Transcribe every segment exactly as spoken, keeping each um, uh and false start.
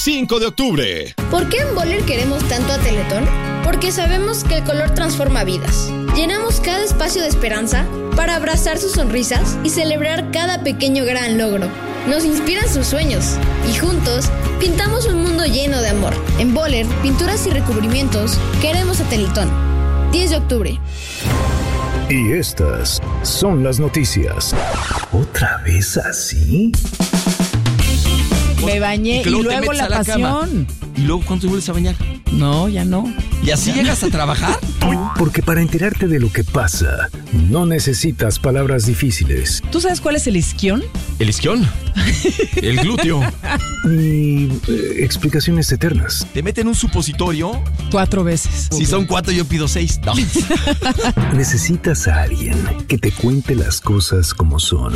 cinco de octubre. ¿Por qué en Boller queremos tanto a Teletón? Porque sabemos que el color transforma vidas. Llenamos cada espacio de esperanza para abrazar sus sonrisas y celebrar cada pequeño gran logro. Nos inspiran sus sueños y juntos pintamos un mundo lleno de amor. En Boller, pinturas y recubrimientos, queremos a Teletón. diez de octubre. Y estas son las noticias. ¿Otra vez así? Me bañé y, y luego la, la pasión. ¿Y luego cuándo te vuelves a bañar? No, ya no. ¿Y así ya llegas no. a trabajar? Porque para enterarte de lo que pasa, no necesitas palabras difíciles. ¿Tú sabes cuál es el isquión? ¿El isquión? El glúteo. Ni eh, explicaciones eternas. ¿Te meten un supositorio? Cuatro veces. Si son cuatro, yo pido seis. No. Necesitas a alguien que te cuente las cosas como son.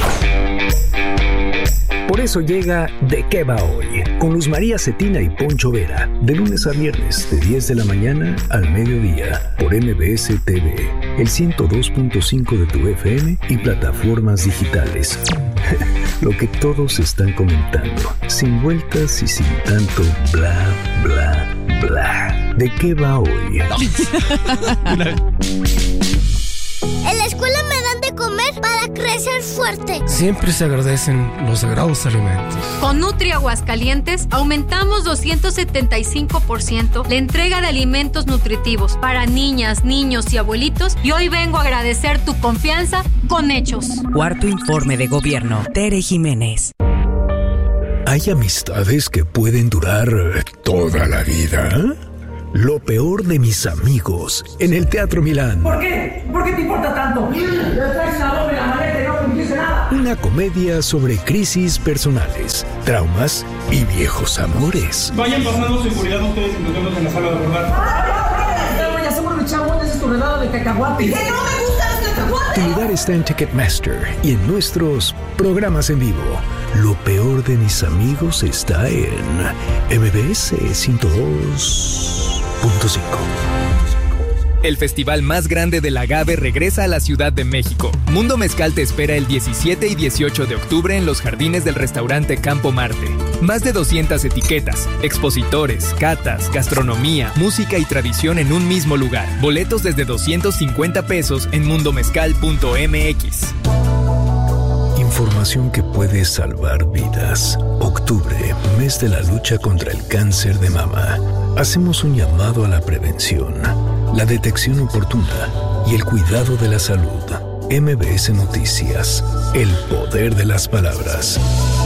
Por eso llega ¿De qué va hoy? Con Luz María Cetina y Poncho Vera. De lunes a viernes, de diez de la mañana al mediodía. Por M B S T V, el ciento dos punto cinco de tu F M y plataformas digitales. Lo que todos están comentando. Sin vueltas y sin tanto bla, bla, bla. ¿De qué va hoy? En la escuela me dan de comer para crecer fuerte. Siempre se agradecen los sagrados alimentos. Con Nutri Aguascalientes aumentamos doscientos setenta y cinco por ciento la entrega de alimentos nutritivos para niñas, niños y abuelitos, y hoy vengo a agradecer tu confianza con hechos. Cuarto informe de gobierno. Tere Jiménez. ¿Hay amistades que pueden durar toda la vida? Lo peor de mis amigos en el Teatro Milán. ¿Por qué? ¿Por qué te importa tanto? Le traes una doble la maleta y no me dice nada. Una comedia sobre crisis personales, traumas y viejos amores. Vayan pasando seguridad ustedes y nos vemos en la sala de abordar. Ya somos los chabones de tu redada de cacahuate. ¡Que no me gustan los cacahuates! Tu lugar está en Ticketmaster y en nuestros programas en vivo. Lo peor de mis amigos está en M B S ciento dos punto cinco. El festival más grande del agave regresa a la Ciudad de México. Mundo Mezcal te espera el diecisiete y dieciocho de octubre en los jardines del restaurante Campo Marte. Más de doscientas etiquetas, expositores, catas, gastronomía, música y tradición en un mismo lugar. Boletos desde doscientos cincuenta pesos en mundo mezcal punto m x. Información que puede salvar vidas. Octubre, mes de la lucha contra el cáncer de mama. Hacemos un llamado a la prevención, la detección oportuna y el cuidado de la salud. M B S Noticias, el poder de las palabras.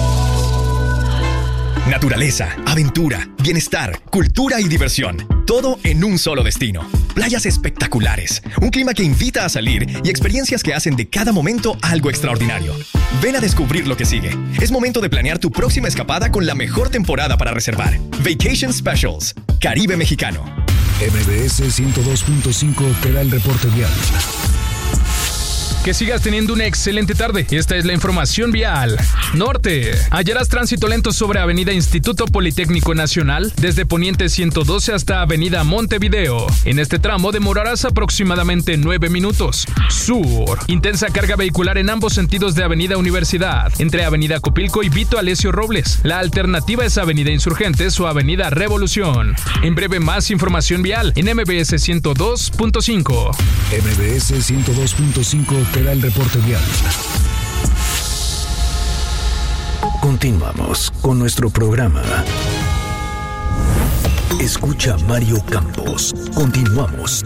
Naturaleza, aventura, bienestar, cultura y diversión. Todo en un solo destino. Playas espectaculares, un clima que invita a salir y experiencias que hacen de cada momento algo extraordinario. Ven a descubrir lo que sigue. Es momento de planear tu próxima escapada con la mejor temporada para reservar. Vacation Specials, Caribe Mexicano. M B S ciento dos punto cinco te da el reporte vial. Que sigas teniendo una excelente tarde. Esta es la información vial. Norte. Hallarás tránsito lento sobre Avenida Instituto Politécnico Nacional, desde Poniente ciento doce hasta Avenida Montevideo. En este tramo demorarás aproximadamente nueve minutos. Sur. Intensa carga vehicular en ambos sentidos de Avenida Universidad, entre Avenida Copilco y Vito Alessio Robles. La alternativa es Avenida Insurgentes o Avenida Revolución. En breve, más información vial en M B S ciento dos punto cinco. M B S ciento dos punto cinco te da el reporte vial. Continuamos con nuestro programa. Escucha Mario Campos. Continuamos.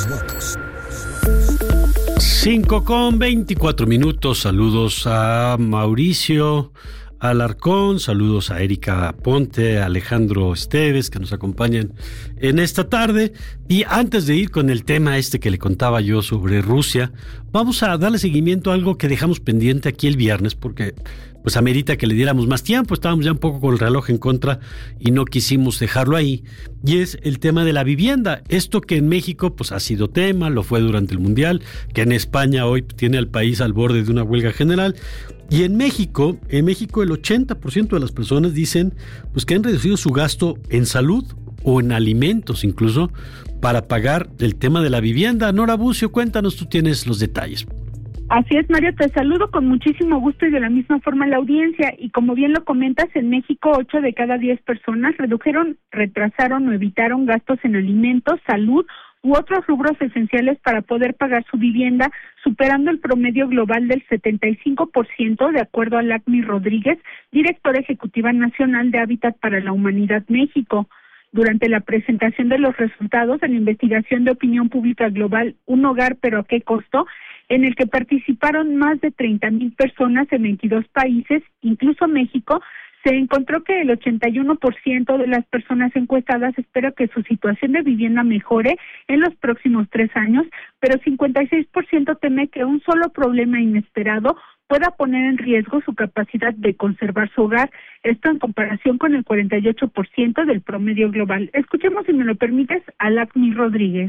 cinco con veinticuatro minutos. Saludos a Mauricio Alarcón, saludos a Erika Ponte, a Alejandro Esteves, que nos acompañan en esta tarde. Y antes de ir con el tema este que le contaba yo sobre Rusia, vamos a darle seguimiento a algo que dejamos pendiente aquí el viernes, porque pues amerita que le diéramos más tiempo. Estábamos ya un poco con el reloj en contra y no quisimos dejarlo ahí. Y es el tema de la vivienda. Esto que en México pues ha sido tema, lo fue durante el Mundial, que en España hoy tiene al país al borde de una huelga general. Y en México, en México el ochenta por ciento de las personas dicen pues que han reducido su gasto en salud o en alimentos incluso para pagar el tema de la vivienda. Nora Bucio, cuéntanos, tú tienes los detalles. Así es, Mario, te saludo con muchísimo gusto y de la misma forma la audiencia. Y como bien lo comentas, en México ocho de cada diez personas redujeron, retrasaron o evitaron gastos en alimentos, salud u otros rubros esenciales para poder pagar su vivienda, superando el promedio global del setenta y cinco por ciento, de acuerdo a Lacmi Rodríguez, directora ejecutiva nacional de Hábitat para la Humanidad México. Durante la presentación de los resultados de la investigación de opinión pública global Un Hogar, pero ¿a qué costo?, en el que participaron más de treinta mil personas en veintidós países, incluso México, se encontró que el ochenta y uno por ciento de las personas encuestadas espera que su situación de vivienda mejore en los próximos tres años, pero cincuenta y seis por ciento teme que un solo problema inesperado pueda poner en riesgo su capacidad de conservar su hogar, esto en comparación con el cuarenta y ocho por ciento del promedio global. Escuchemos, si me lo permites, a Lacmi Rodríguez.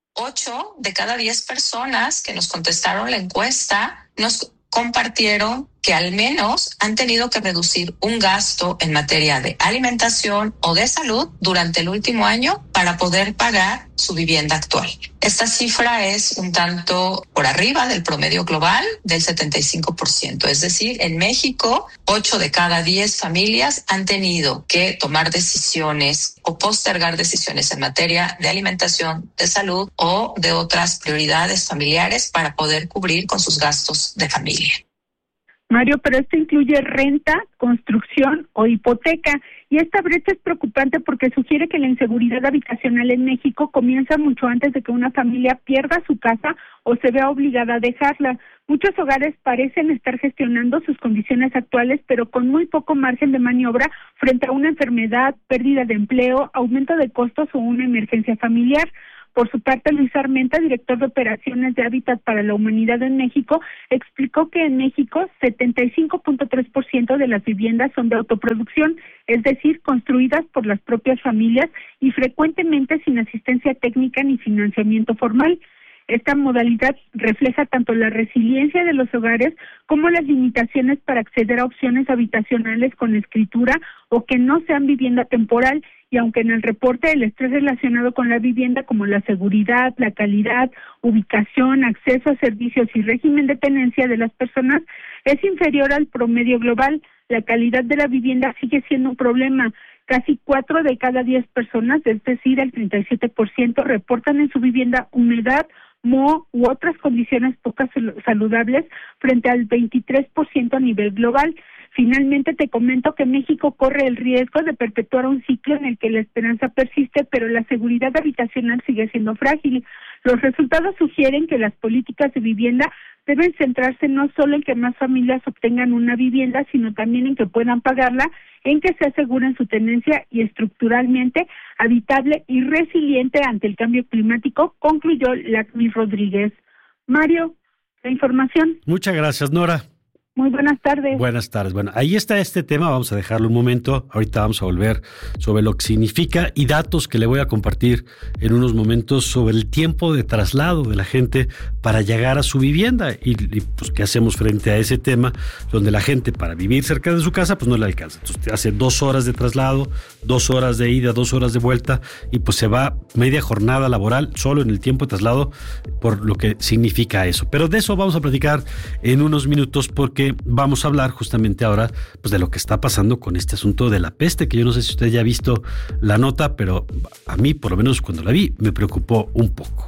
Ocho de cada diez personas que nos contestaron la encuesta nos compartieron que al menos han tenido que reducir un gasto en materia de alimentación o de salud durante el último año para poder pagar su vivienda actual. Esta cifra es un tanto por arriba del promedio global del setenta y cinco por ciento. Es decir, en México, ocho de cada diez familias han tenido que tomar decisiones o postergar decisiones en materia de alimentación, de salud o de otras prioridades familiares para poder cubrir con sus gastos de familia. Mario, pero esto incluye renta, construcción o hipoteca, y esta brecha es preocupante porque sugiere que la inseguridad habitacional en México comienza mucho antes de que una familia pierda su casa o se vea obligada a dejarla. Muchos hogares parecen estar gestionando sus condiciones actuales, pero con muy poco margen de maniobra frente a una enfermedad, pérdida de empleo, aumento de costos o una emergencia familiar. Por su parte, Luis Armenta, director de operaciones de Hábitat para la Humanidad en México, explicó que en México setenta y cinco punto tres por ciento de las viviendas son de autoproducción, es decir, construidas por las propias familias y frecuentemente sin asistencia técnica ni financiamiento formal. Esta modalidad refleja tanto la resiliencia de los hogares como las limitaciones para acceder a opciones habitacionales con escritura o que no sean vivienda temporal, y aunque en el reporte el estrés relacionado con la vivienda, como la seguridad, la calidad, ubicación, acceso a servicios y régimen de tenencia de las personas es inferior al promedio global, la calidad de la vivienda sigue siendo un problema. Casi cuatro de cada diez personas, es decir, el treinta y siete por ciento, reportan en su vivienda humedad, moho u otras condiciones poco saludables frente al veintitrés por ciento a nivel global. Finalmente, te comento que México corre el riesgo de perpetuar un ciclo en el que la esperanza persiste, pero la seguridad habitacional sigue siendo frágil. Los resultados sugieren que las políticas de vivienda deben centrarse no solo en que más familias obtengan una vivienda, sino también en que puedan pagarla, en que se aseguren su tenencia y estructuralmente habitable y resiliente ante el cambio climático, concluyó Lacmi Rodríguez. Mario, la información. Muchas gracias, Nora. Muy buenas tardes. Buenas tardes. Bueno, ahí está este tema, vamos a dejarlo un momento. Ahorita vamos a volver sobre lo que significa y datos que le voy a compartir en unos momentos sobre el tiempo de traslado de la gente para llegar a su vivienda y, y pues qué hacemos frente a ese tema donde la gente para vivir cerca de su casa pues no le alcanza. Entonces hace dos horas de traslado, dos horas de ida, dos horas de vuelta y pues se va media jornada laboral solo en el tiempo de traslado por lo que significa eso. Pero de eso vamos a platicar en unos minutos porque vamos a hablar justamente ahora pues de lo que está pasando con este asunto de la peste, que yo no sé si usted ya ha visto la nota, pero a mí, por lo menos cuando la vi, me preocupó un poco.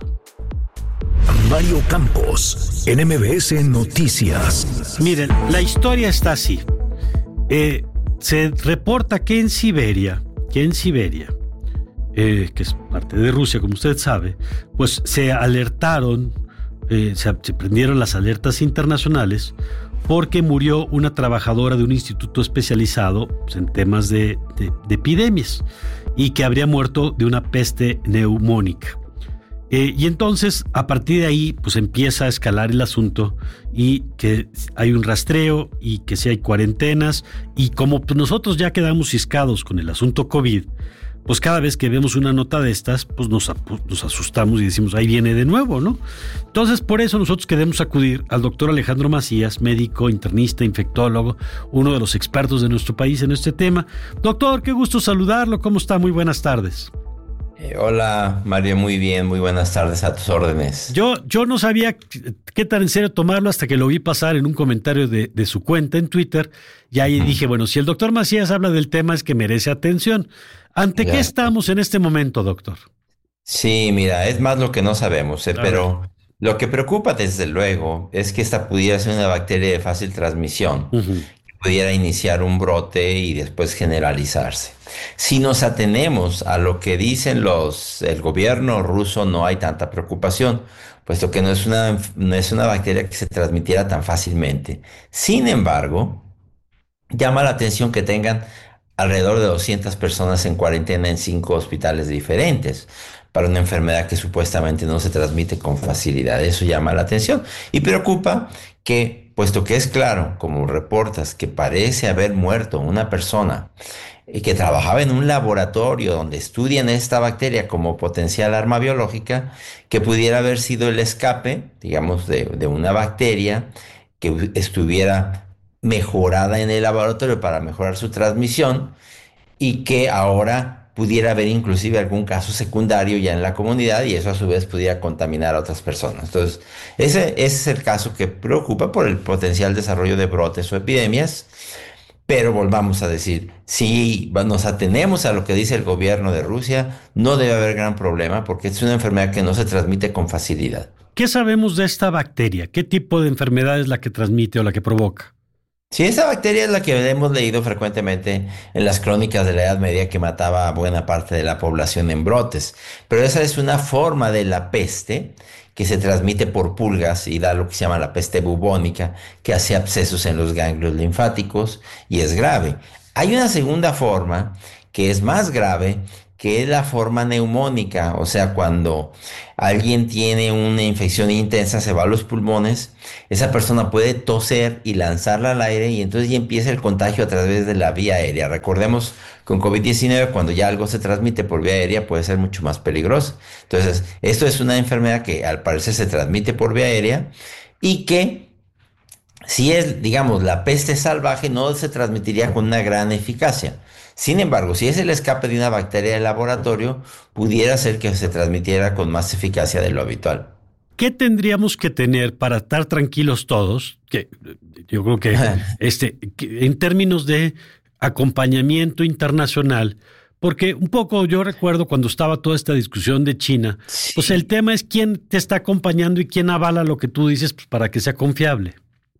Mario Campos, en M B S Noticias. Miren, la historia está así. Eh, se reporta que en Siberia, que en Siberia, eh, que es parte de Rusia, como usted sabe, pues se alertaron, eh, se, se prendieron las alertas internacionales porque murió una trabajadora de un instituto especializado pues, en temas de, de, de epidemias y que habría muerto de una peste neumónica. Eh, y entonces, a partir de ahí, pues empieza a escalar el asunto y que hay un rastreo y que sí hay cuarentenas y como pues, nosotros ya quedamos ciscados con el asunto COVID, pues cada vez que vemos una nota de estas, pues nos, nos asustamos y decimos, ahí viene de nuevo, ¿no? Entonces, por eso nosotros queremos acudir al doctor Alejandro Macías, médico, internista, infectólogo, uno de los expertos de nuestro país en este tema. Doctor, qué gusto saludarlo, ¿cómo está? Muy buenas tardes. Eh, hola, Mario, muy bien, muy buenas tardes, a tus órdenes. Yo, yo no sabía qué tan en serio tomarlo hasta que lo vi pasar en un comentario de, de su cuenta en Twitter, y ahí uh-huh. dije, bueno, si el doctor Macías habla del tema es que merece atención. ¿Ante ya. qué estamos en este momento, doctor? Sí, mira, es más lo que no sabemos, eh, pero lo que preocupa desde luego es que esta pudiera ser una bacteria de fácil transmisión, uh-huh. que pudiera iniciar un brote y después generalizarse. Si nos atenemos a lo que dicen los el gobierno ruso, no hay tanta preocupación, puesto que no es una, no es una bacteria que se transmitiera tan fácilmente. Sin embargo, llama la atención que tengan alrededor de doscientas personas en cuarentena en cinco hospitales diferentes para una enfermedad que supuestamente no se transmite con facilidad. Eso llama la atención y preocupa que, puesto que es claro, como reportas, que parece haber muerto una persona que trabajaba en un laboratorio donde estudian esta bacteria como potencial arma biológica, que pudiera haber sido el escape, digamos, de, de una bacteria que estuviera mejorada en el laboratorio para mejorar su transmisión y que ahora pudiera haber inclusive algún caso secundario ya en la comunidad y eso a su vez pudiera contaminar a otras personas. Entonces, ese, ese es el caso que preocupa por el potencial desarrollo de brotes o epidemias. Pero volvamos a decir, si nos atenemos a lo que dice el gobierno de Rusia, no debe haber gran problema porque es una enfermedad que no se transmite con facilidad. ¿Qué sabemos de esta bacteria? ¿Qué tipo de enfermedad es la que transmite o la que provoca? Sí, esa bacteria es la que hemos leído frecuentemente en las crónicas de la Edad Media que mataba a buena parte de la población en brotes. Pero esa es una forma de la peste que se transmite por pulgas y da lo que se llama la peste bubónica, que hace abscesos en los ganglios linfáticos y es grave. Hay una segunda forma que es más grave, que es la forma neumónica, o sea, cuando alguien tiene una infección intensa, se va a los pulmones, esa persona puede toser y lanzarla al aire y entonces ya empieza el contagio a través de la vía aérea. Recordemos, con COVID diecinueve, cuando ya algo se transmite por vía aérea, puede ser mucho más peligroso. Entonces, esto es una enfermedad que al parecer se transmite por vía aérea y que, si es, digamos, la peste salvaje, no se transmitiría con una gran eficacia. Sin embargo, si es el escape de una bacteria de laboratorio, pudiera ser que se transmitiera con más eficacia de lo habitual. ¿Qué tendríamos que tener para estar tranquilos todos? Que yo creo que este, que en términos de acompañamiento internacional, porque un poco yo recuerdo cuando estaba toda esta discusión de China, sí. Pues el tema es quién te está acompañando y quién avala lo que tú dices, pues, para que sea confiable.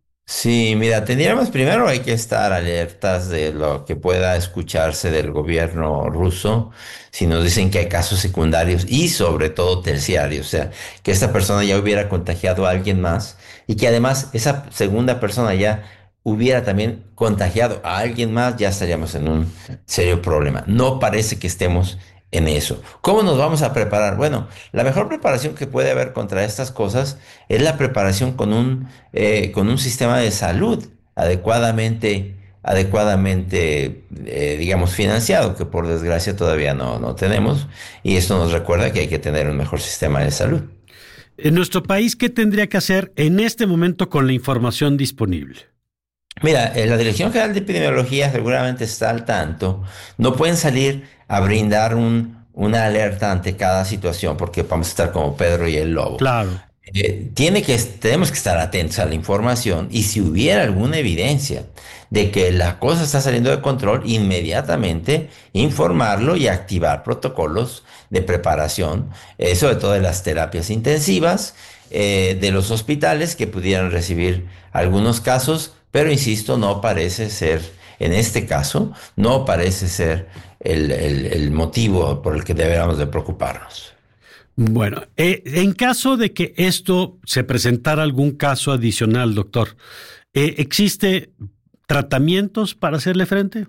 Sí, mira, tendríamos primero hay que estar alertas de lo que pueda escucharse del gobierno ruso si nos dicen que hay casos secundarios y sobre todo terciarios, o sea, que esta persona ya hubiera contagiado a alguien más y que además esa segunda persona ya hubiera también contagiado a alguien más, ya estaríamos en un serio problema. No parece que estemos en eso. ¿Cómo nos vamos a preparar? Bueno, la mejor preparación que puede haber contra estas cosas es la preparación con un, eh, con un sistema de salud adecuadamente, adecuadamente eh, digamos, financiado, que por desgracia todavía no, no tenemos, y esto nos recuerda que hay que tener un mejor sistema de salud. En nuestro país, ¿qué tendría que hacer en este momento con la información disponible? Mira, la Dirección General de Epidemiología seguramente está al tanto. No pueden salir a brindar un, una alerta ante cada situación porque vamos a estar como Pedro y el Lobo. Claro. Eh, tiene que, tenemos que estar atentos a la información y si hubiera alguna evidencia de que la cosa está saliendo de control, inmediatamente informarlo y activar protocolos de preparación, eh, sobre todo de las terapias intensivas, eh, de los hospitales que pudieran recibir algunos casos. Pero insisto, no parece ser, en este caso, no parece ser el, el, el motivo por el que deberíamos de preocuparnos. Bueno, eh, en caso de que esto se presentara algún caso adicional, doctor, eh, ¿existe tratamientos para hacerle frente?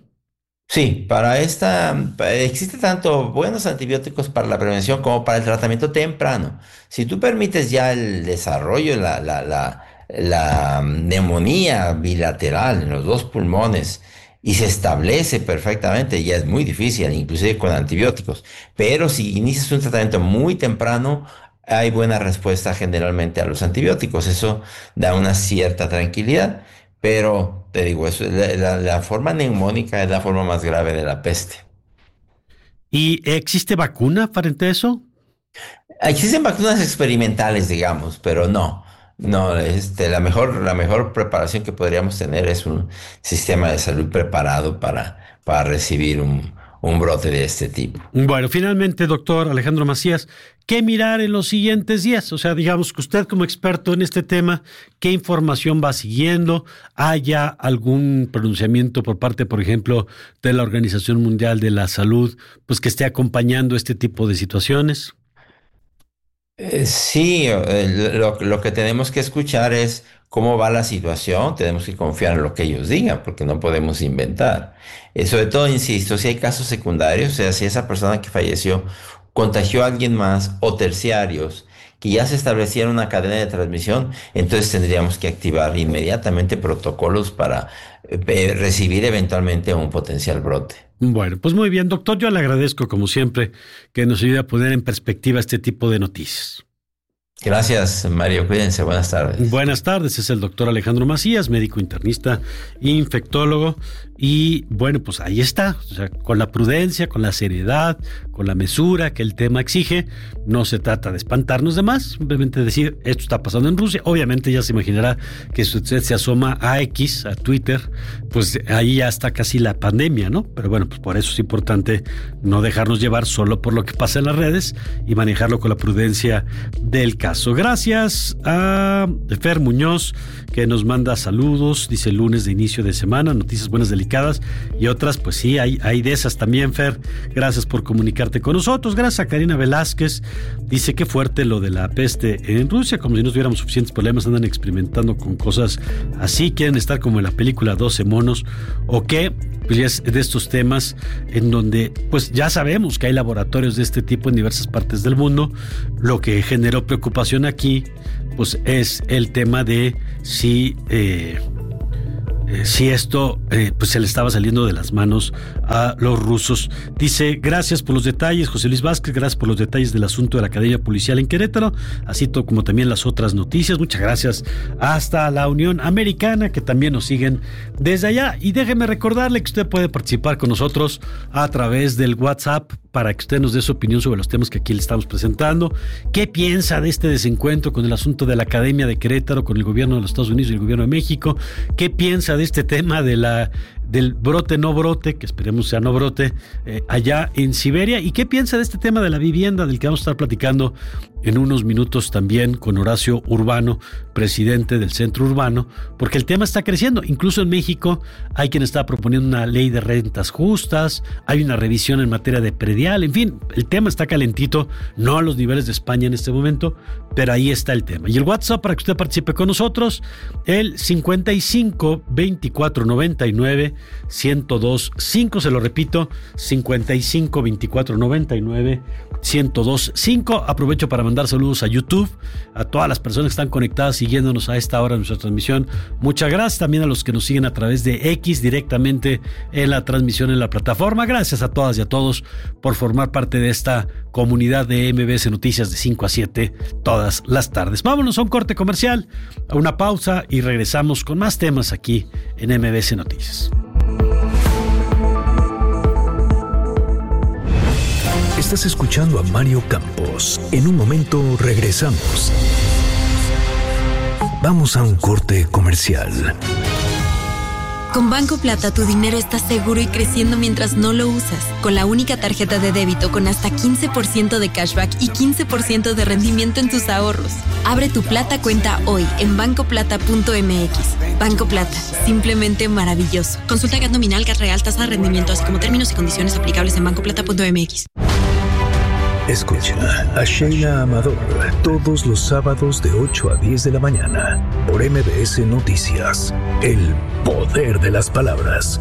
Sí, para esta, existe tanto buenos antibióticos para la prevención como para el tratamiento temprano. Si tú permites ya el desarrollo, la, la, la la neumonía bilateral en los dos pulmones y se establece perfectamente, ya es muy difícil, inclusive con antibióticos, pero si inicias un tratamiento muy temprano, hay buena respuesta generalmente a los antibióticos, eso da una cierta tranquilidad, pero te digo, eso, la, la, la forma neumónica es la forma más grave de la peste. ¿Y existe vacuna frente a eso? Existen vacunas experimentales, digamos, pero no. No, este, la mejor, la mejor preparación que podríamos tener es un sistema de salud preparado para, para recibir un, un brote de este tipo. Bueno, finalmente, doctor Alejandro Macías, ¿qué mirar en los siguientes días? O sea, digamos que usted como experto en este tema, ¿qué información va siguiendo? ¿Haya algún pronunciamiento por parte, por ejemplo, de la Organización Mundial de la Salud, pues que esté acompañando este tipo de situaciones? Eh, sí, eh, lo, lo que tenemos que escuchar es cómo va la situación. Tenemos que confiar en lo que ellos digan, porque no podemos inventar. Eh, sobre todo, insisto, si hay casos secundarios, o sea, si esa persona que falleció contagió a alguien más, o terciarios, que ya se estableciera una cadena de transmisión, entonces tendríamos que activar inmediatamente protocolos para eh, recibir eventualmente un potencial brote. Bueno, pues muy bien, doctor, yo le agradezco como siempre que nos ayude a poner en perspectiva este tipo de noticias. Gracias, Mario. Cuídense. Buenas tardes. Buenas tardes. Es el doctor Alejandro Macías, médico internista e infectólogo. Y bueno, pues ahí está. O sea, con la prudencia, con la seriedad, con la mesura que el tema exige. No se trata de espantarnos de más. Simplemente decir, esto está pasando en Rusia. Obviamente ya se imaginará que si usted se asoma a X, a Twitter, pues ahí ya está casi la pandemia, ¿no? Pero bueno, pues por eso es importante no dejarnos llevar solo por lo que pasa en las redes y manejarlo con la prudencia del caso. Gracias a Fer Muñoz, que nos manda saludos, dice lunes de inicio de semana, noticias buenas, delicadas, y otras, pues sí, hay, hay de esas también, Fer. Gracias por comunicarte con nosotros. Gracias a Karina Velázquez, dice que fuerte lo de la peste en Rusia, como si no tuviéramos suficientes problemas, andan experimentando con cosas así, quieren estar como en la película doce monos, o qué, pues ya es de estos temas en donde pues ya sabemos que hay laboratorios de este tipo en diversas partes del mundo. Lo que generó preocupación aquí pues es el tema de si eh, eh, si esto eh, pues se le estaba saliendo de las manos a los rusos. Dice, gracias por los detalles, José Luis Vázquez, gracias por los detalles del asunto de la Academia Policial en Querétaro, así como también las otras noticias. Muchas gracias hasta la Unión Americana, que también nos siguen desde allá. Y déjeme recordarle que usted puede participar con nosotros a través del WhatsApp para que usted nos dé su opinión sobre los temas que aquí le estamos presentando. ¿Qué piensa de este desencuentro con el asunto de la Academia de Querétaro, con el gobierno de los Estados Unidos y el gobierno de México? ¿Qué piensa de este tema de la del brote no brote, que esperemos sea no brote, eh, allá en Siberia? ¿Y qué piensa de este tema de la vivienda, del que vamos a estar platicando en unos minutos también con Horacio Urbano, presidente del Centro Urbano? Porque el tema está creciendo. Incluso en México hay quien está proponiendo una ley de rentas justas, hay una revisión en materia de predial, en fin, el tema está calentito, no a los niveles de España en este momento, pero ahí está el tema. Y el WhatsApp para que usted participe con nosotros, el cincuenta y cinco veinticuatro noventa y nueve ciento dos cinco, se lo repito, cincuenta y cinco veinticuatro noventa y nueve ciento dos cinco. Aprovecho para mandar saludos a YouTube, a todas las personas que están conectadas siguiéndonos a esta hora de nuestra transmisión. Muchas gracias también a los que nos siguen a través de X directamente en la transmisión en la plataforma. Gracias a todas y a todos por formar parte de esta comunidad de M B S Noticias de cinco a siete todas las tardes. Vámonos a un corte comercial, a una pausa y regresamos con más temas aquí en M B S Noticias. Estás escuchando a Mario Campos. En un momento regresamos. Vamos a un corte comercial. Con Banco Plata tu dinero está seguro y creciendo mientras no lo usas. Con la única tarjeta de débito con hasta quince por ciento de cashback y quince por ciento de rendimiento en tus ahorros. Abre tu Plata cuenta hoy en banco plata punto m x. Banco Plata, simplemente maravilloso. Consulta G A T nominal, G A T real, tasa de rendimiento, así como términos y condiciones aplicables en banco plata punto m x. Escucha a Sheila Amador todos los sábados de ocho a diez de la mañana por M B S Noticias. El poder de las palabras.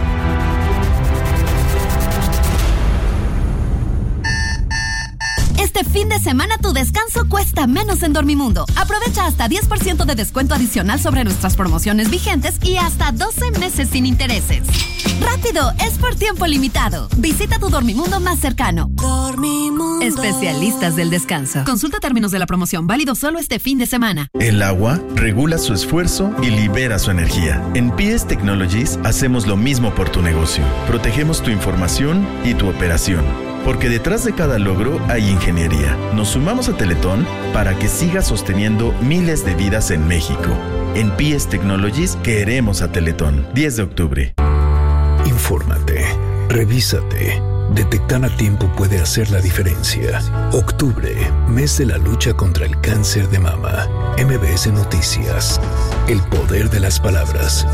Este fin de semana tu descanso cuesta menos en Dormimundo. Aprovecha hasta diez por ciento de descuento adicional sobre nuestras promociones vigentes y hasta doce meses sin intereses. ¡Rápido! Es por tiempo limitado. Visita tu Dormimundo más cercano. Dormimundo. Especialistas del descanso. Consulta términos de la promoción. Válido solo este fin de semana. El agua regula su esfuerzo y libera su energía. En P S Technologies hacemos lo mismo por tu negocio. Protegemos tu información y tu operación. Porque detrás de cada logro hay ingeniería. Nos sumamos a Teletón para que siga sosteniendo miles de vidas en México. En P I E S Technologies queremos a Teletón. diez de octubre. Infórmate, revísate. Detectar a tiempo puede hacer la diferencia. Octubre, mes de la lucha contra el cáncer de mama. M B S Noticias. El poder de las palabras.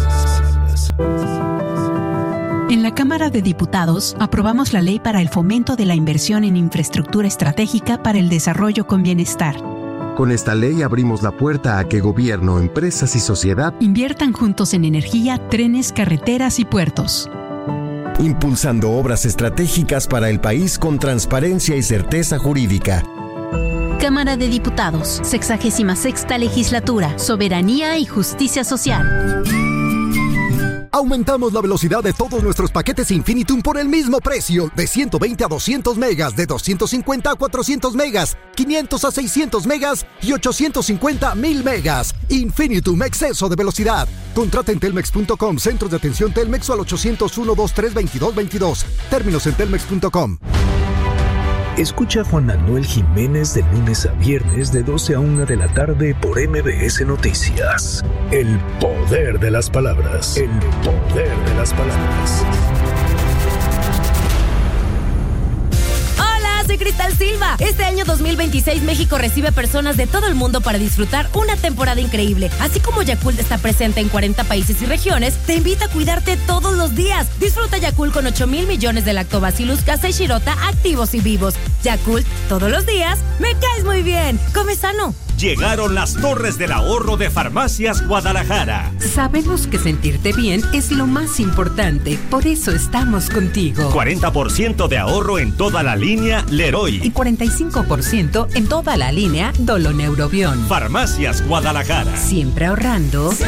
En la Cámara de Diputados aprobamos la ley para el fomento de la inversión en infraestructura estratégica para el desarrollo con bienestar. Con esta ley abrimos la puerta a que gobierno, empresas y sociedad inviertan juntos en energía, trenes, carreteras y puertos. Impulsando obras estratégicas para el país con transparencia y certeza jurídica. Cámara de Diputados, sexagésima sexta legislatura, soberanía y justicia social. Aumentamos la velocidad de todos nuestros paquetes Infinitum por el mismo precio, de ciento veinte a doscientos megas, de doscientos cincuenta a cuatrocientos megas, quinientos a seiscientos megas y ochocientos cincuenta a mil megas. Infinitum, exceso de velocidad. Contrata en telmex punto com, centros de atención Telmex o al ochocientos uno, veintitrés, veintidós, veintidós. Términos en telmex punto com. Escucha a Juan Manuel Jiménez de lunes a viernes de doce a una de la tarde por M B S Noticias. El poder de las palabras. El poder de las palabras. Soy Cristal Silva. Este año dos mil veintiséis México recibe personas de todo el mundo para disfrutar una temporada increíble. Así como Yakult está presente en cuarenta países y regiones, te invita a cuidarte todos los días. Disfruta Yakult con ocho mil millones de Lactobacillus casei shirota activos y vivos. Yakult, todos los días, me caes muy bien. Come sano. Llegaron las Torres del Ahorro de Farmacias Guadalajara. Sabemos que sentirte bien es lo más importante, por eso estamos contigo. cuarenta por ciento de ahorro en toda la línea Leroy. Y cuarenta y cinco por ciento en toda la línea Doloneurobion. Farmacias Guadalajara. Siempre ahorrando.